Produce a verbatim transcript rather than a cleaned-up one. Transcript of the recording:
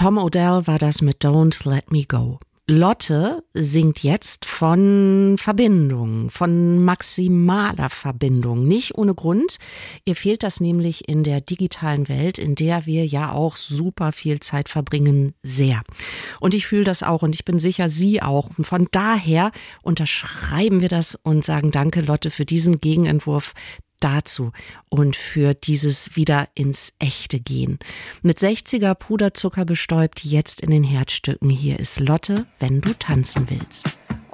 Tom Odell war das mit Don't Let Me Go. Lotte singt jetzt von Verbindung, von maximaler Verbindung. Nicht ohne Grund. Ihr fehlt das nämlich in der digitalen Welt, in der wir ja auch super viel Zeit verbringen, sehr. Und ich fühle das auch und ich bin sicher, Sie auch. Und von daher unterschreiben wir das und sagen Danke, Lotte, für diesen Gegenentwurf dazu und für dieses wieder ins Echte gehen. Mit sechziger Puderzucker bestäubt, jetzt in den Herzstücken. Hier ist Lotte, wenn du tanzen willst.